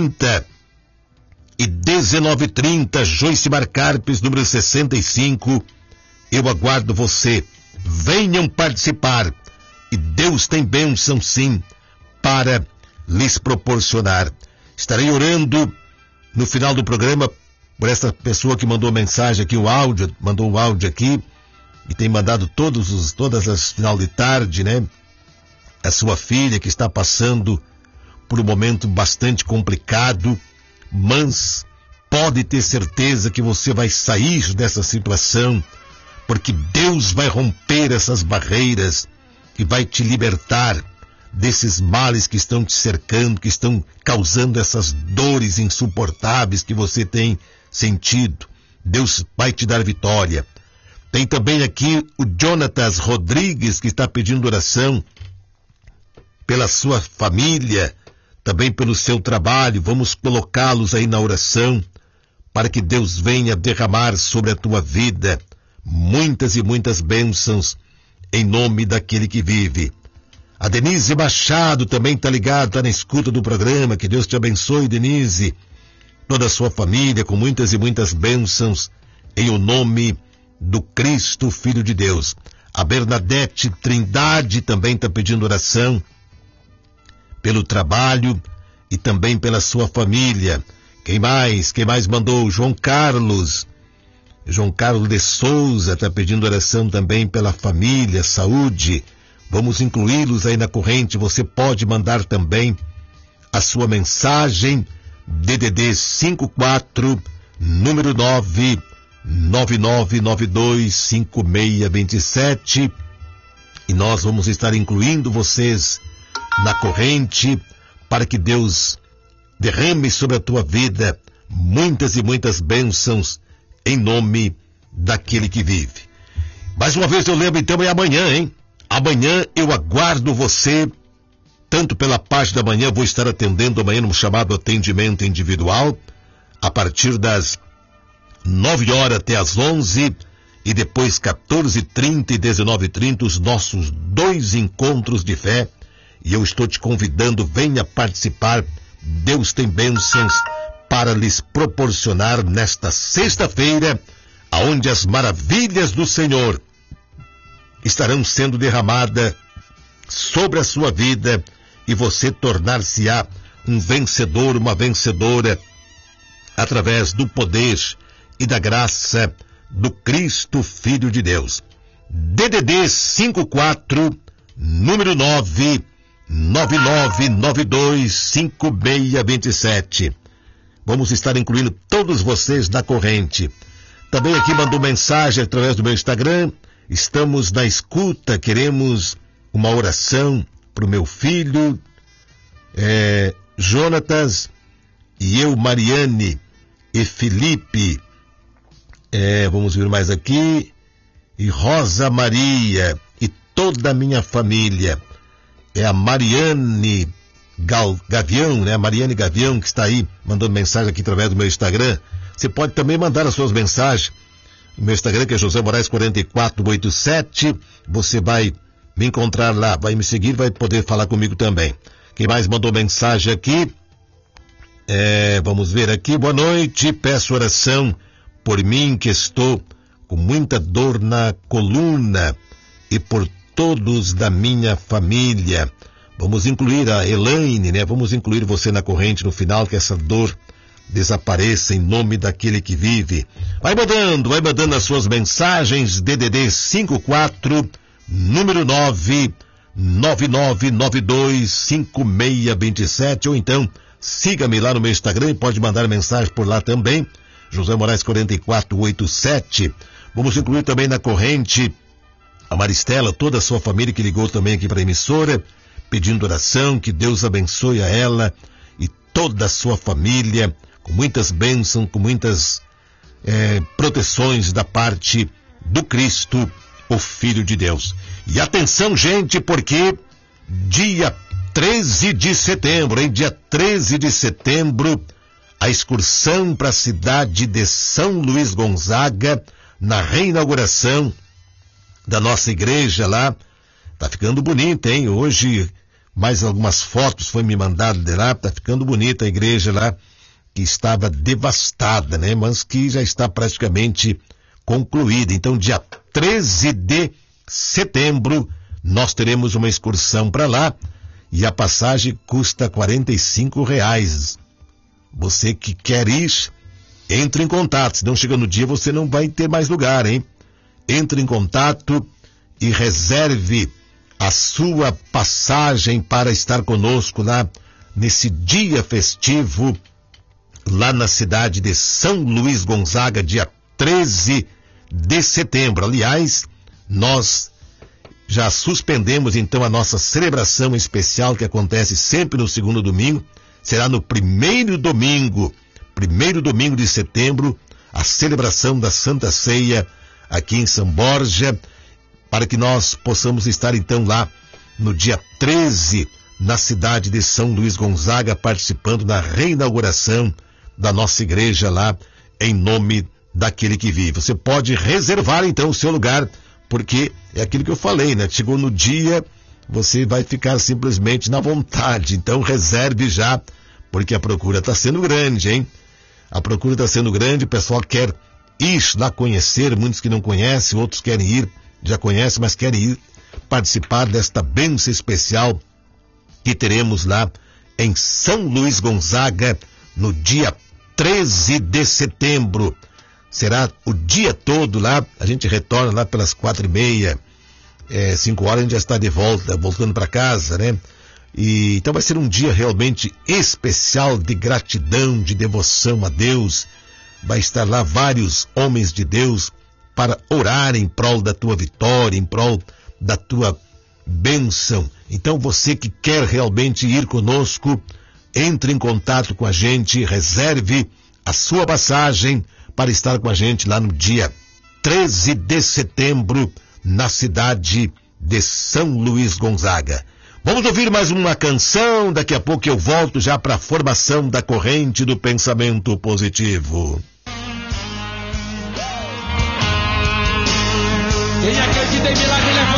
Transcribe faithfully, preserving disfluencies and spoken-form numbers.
trinta e dezenove e trinta, Joyce Marcarpes, número sessenta e cinco. Eu aguardo você. Venham participar. E Deus tem bênção, sim, para lhes proporcionar. Estarei orando no final do programa por essa pessoa que mandou mensagem aqui, o áudio, mandou o áudio aqui, e tem mandado todos os, todas as final de tarde, né? A sua filha que está passando por um momento bastante complicado, mas pode ter certeza que você vai sair dessa situação, porque Deus vai romper essas barreiras e vai te libertar desses males que estão te cercando, que estão causando essas dores insuportáveis que você tem sentido. Deus vai te dar vitória. Tem também aqui o Jonatas Rodrigues, que está pedindo oração pela sua família, também pelo seu trabalho. Vamos colocá-los aí na oração para que Deus venha derramar sobre a tua vida muitas e muitas bênçãos em nome daquele que vive. A Denise Machado também está ligada, está na escuta do programa. Que Deus te abençoe, Denise. Toda a sua família com muitas e muitas bênçãos em o nome do Cristo, Filho de Deus. A Bernadette Trindade também está pedindo oração pelo trabalho e também pela sua família. Quem mais? Quem mais mandou? João Carlos. João Carlos de Souza está pedindo oração também pela família, saúde. Vamos incluí-los aí na corrente. Você pode mandar também a sua mensagem, D D D cinco quatro, número nove nove nove nove dois cinco seis dois sete, e nós vamos estar incluindo vocês na corrente para que Deus derrame sobre a tua vida muitas e muitas bênçãos em nome daquele que vive. Mais uma vez eu lembro, então, é amanhã, hein? Amanhã eu aguardo você, tanto pela parte da manhã, vou estar atendendo amanhã no chamado atendimento individual, a partir das nove horas até as onze, e depois quatorze e trinta e dezenove e trinta, os nossos dois encontros de fé, e eu estou te convidando, venha participar. Deus tem bênçãos para lhes proporcionar nesta sexta-feira, aonde as maravilhas do Senhor estarão sendo derramadas sobre a sua vida, e você tornar-se-á um vencedor, uma vencedora, através do poder e da graça do Cristo, Filho de Deus. D D D cinco quatro, número nove nove nove nove dois cinco seis dois sete. Vamos estar incluindo todos vocês na corrente. Também aqui mandou mensagem através do meu Instagram. Estamos na escuta, queremos uma oração para o meu filho, é, Jonatas, e eu, Mariane e Felipe. É, vamos ver mais aqui. E Rosa Maria e toda a minha família. É a Mariane Gal, Gavião, né? A Mariane Gavião que está aí mandando mensagem aqui através do meu Instagram. Você pode também mandar as suas mensagens. O meu Instagram, que é José Moraes quatro quatro oito sete. Você vai me encontrar lá, vai me seguir, vai poder falar comigo também. Quem mais mandou mensagem aqui? É, vamos ver aqui. Boa noite, peço oração por mim que estou com muita dor na coluna e por todos da minha família. Vamos incluir a Elaine, né? Vamos incluir você na corrente no final, que essa dor desapareça em nome daquele que vive. Vai mandando, vai mandando as suas mensagens, D D D cinco quatro, número nove nove nove nove dois cinco seis dois sete, ou então siga-me lá no meu Instagram e pode mandar mensagem por lá também, José Moraes quatro quatro oito sete. Vamos incluir também na corrente a Maristela, toda a sua família que ligou também aqui para a emissora, pedindo oração, que Deus abençoe a ela e toda a sua família, com muitas bênçãos, com muitas é, proteções da parte do Cristo, o Filho de Deus. E atenção, gente, porque dia treze de setembro, em dia treze de setembro, a excursão para a cidade de São Luís Gonzaga, na reinauguração da nossa igreja lá. Tá ficando bonita, hein? Hoje mais algumas fotos foi me mandado de lá, tá ficando bonita a igreja lá, que estava devastada, né? Mas que já está praticamente concluída. Então, dia treze de setembro, nós teremos uma excursão para lá e a passagem custa quarenta e cinco reais. Você que quer ir, entre em contato. Se não chega no dia, você não vai ter mais lugar, hein? Entre em contato e reserve a sua passagem para estar conosco lá nesse dia festivo lá na cidade de São Luís Gonzaga, dia treze de setembro. Aliás, nós já suspendemos então a nossa celebração especial que acontece sempre no segundo domingo. Será no primeiro domingo, primeiro domingo de setembro, a celebração da Santa Ceia aqui em São Borja, para que nós possamos estar então lá no dia treze, na cidade de São Luís Gonzaga, participando da reinauguração da nossa igreja lá, em nome daquele que vive. Você pode reservar então o seu lugar, porque é aquilo que eu falei, né? Chegou no dia, você vai ficar simplesmente na vontade. Então reserve já, porque a procura está sendo grande, hein? A procura está sendo grande, o pessoal quer ir lá conhecer, muitos que não conhecem, outros querem ir, já conhecem, mas querem ir participar desta bênção especial que teremos lá em São Luís Gonzaga no dia treze de setembro. Será o dia todo lá, a gente retorna lá pelas quatro e meia, é, cinco horas a gente já está de volta, voltando para casa, né? E, então vai ser um dia realmente especial de gratidão, de devoção a Deus. Vai estar lá vários homens de Deus para orar em prol da tua vitória, em prol da tua bênção. Então você que quer realmente ir conosco, entre em contato com a gente, reserve a sua passagem para estar com a gente lá no dia treze de setembro, na cidade de São Luís Gonzaga. Vamos ouvir mais uma canção, daqui a pouco eu volto já para a formação da corrente do pensamento positivo. Quem acredita em milagre, levanta